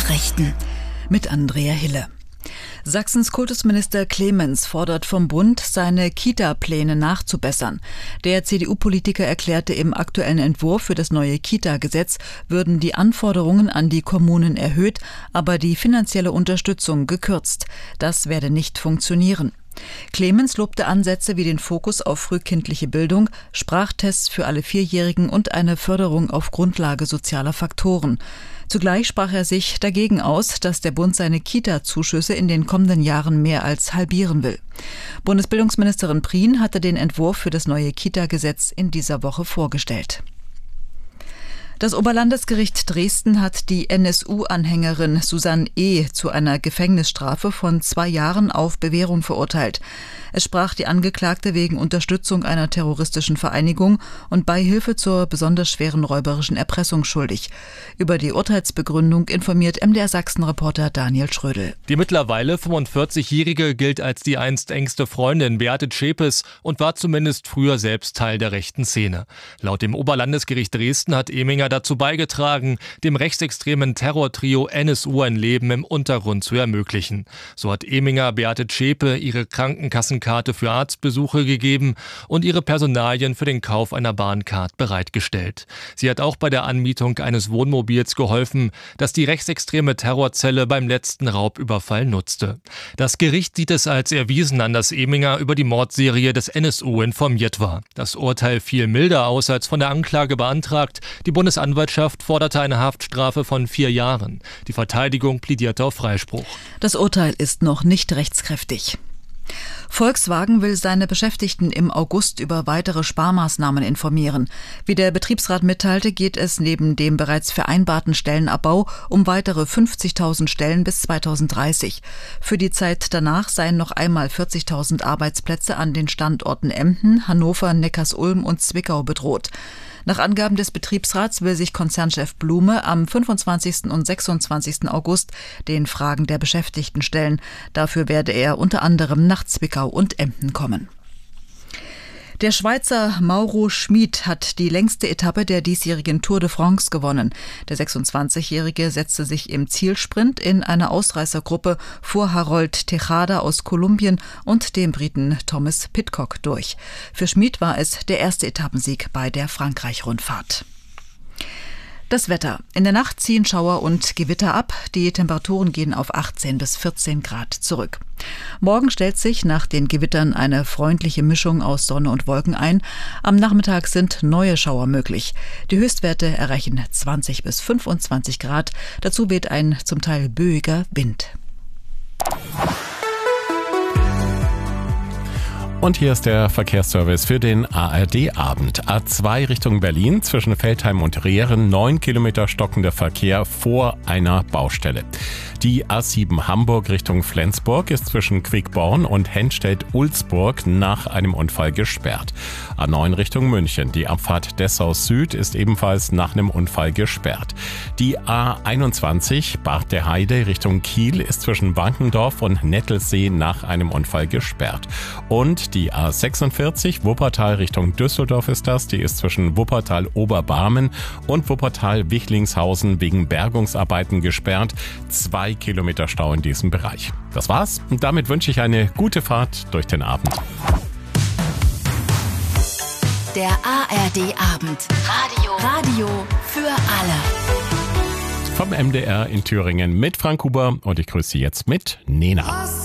Nachrichten mit Andrea Hille. Sachsens Kultusminister Clemens fordert vom Bund, seine Kita-Pläne nachzubessern. Der CDU-Politiker erklärte, im aktuellen Entwurf für das neue Kita-Gesetz würden die Anforderungen an die Kommunen erhöht, aber die finanzielle Unterstützung gekürzt. Das werde nicht funktionieren. Clemens lobte Ansätze wie den Fokus auf frühkindliche Bildung, Sprachtests für alle Vierjährigen und eine Förderung auf Grundlage sozialer Faktoren. Zugleich sprach er sich dagegen aus, dass der Bund seine Kita-Zuschüsse in den kommenden Jahren mehr als halbieren will. Bundesbildungsministerin Prien hatte den Entwurf für das neue Kita-Gesetz in dieser Woche vorgestellt. Das Oberlandesgericht Dresden hat die NSU-Anhängerin Susanne E. zu einer Gefängnisstrafe von 2 Jahren auf Bewährung verurteilt. Es sprach die Angeklagte wegen Unterstützung einer terroristischen Vereinigung und Beihilfe zur besonders schweren räuberischen Erpressung schuldig. Über die Urteilsbegründung informiert MDR-Sachsen-Reporter Daniel Schrödel. Die mittlerweile 45-Jährige gilt als die einst engste Freundin Beate Zschäpes und war zumindest früher selbst Teil der rechten Szene. Laut dem Oberlandesgericht Dresden hat Eminger dazu beigetragen, dem rechtsextremen Terrortrio NSU ein Leben im Untergrund zu ermöglichen. So hat Eminger Beate Zschäpe ihre Krankenkassenkarte für Arztbesuche gegeben und ihre Personalien für den Kauf einer Bahncard bereitgestellt. Sie hat auch bei der Anmietung eines Wohnmobils geholfen, das die rechtsextreme Terrorzelle beim letzten Raubüberfall nutzte. Das Gericht sieht es als erwiesen an, dass Eminger über die Mordserie des NSU informiert war. Das Urteil fiel milder aus als von der Anklage beantragt. Die Bundesanwaltschaft forderte eine Haftstrafe von 4 Jahren. Die Verteidigung plädierte auf Freispruch. Das Urteil ist noch nicht rechtskräftig. Volkswagen will seine Beschäftigten im August über weitere Sparmaßnahmen informieren. Wie der Betriebsrat mitteilte, geht es neben dem bereits vereinbarten Stellenabbau um weitere 50.000 Stellen bis 2030. Für die Zeit danach seien noch einmal 40.000 Arbeitsplätze an den Standorten Emden, Hannover, Neckarsulm und Zwickau bedroht. Nach Angaben des Betriebsrats will sich Konzernchef Blume am 25. und 26. August den Fragen der Beschäftigten stellen. Dafür werde er unter anderem nach Zwickau und Emden kommen. Der Schweizer Mauro Schmid hat die längste Etappe der diesjährigen Tour de France gewonnen. Der 26-Jährige setzte sich im Zielsprint in einer Ausreißergruppe vor Harold Tejada aus Kolumbien und dem Briten Thomas Pidcock durch. Für Schmid war es der erste Etappensieg bei der Frankreich-Rundfahrt. Das Wetter. In der Nacht ziehen Schauer und Gewitter ab. Die Temperaturen gehen auf 18 bis 14 Grad zurück. Morgen stellt sich nach den Gewittern eine freundliche Mischung aus Sonne und Wolken ein. Am Nachmittag sind neue Schauer möglich. Die Höchstwerte erreichen 20 bis 25 Grad. Dazu weht ein zum Teil böiger Wind. Und hier ist der Verkehrsservice für den ARD-Abend. A2 Richtung Berlin zwischen Veltheim und Rehren, 9 Kilometer stockender Verkehr vor einer Baustelle. Die A7 Hamburg Richtung Flensburg ist zwischen Quickborn und Henstedt-Ulzburg nach einem Unfall gesperrt. A9 Richtung München, die Abfahrt Dessau Süd ist ebenfalls nach einem Unfall gesperrt. Die A21 Bad der Heide Richtung Kiel ist zwischen Wankendorf und Nettelsee nach einem Unfall gesperrt. Und die A46 Wuppertal Richtung Düsseldorf ist das, die ist zwischen Wuppertal-Oberbarmen und Wuppertal-Wichlingshausen wegen Bergungsarbeiten gesperrt. 2 Kilometer Stau in diesem Bereich. Das war's und damit wünsche ich eine gute Fahrt durch den Abend. Der ARD-Abend. Radio für alle. Vom MDR in Thüringen mit Frank Huber und ich grüße Sie jetzt mit Nena.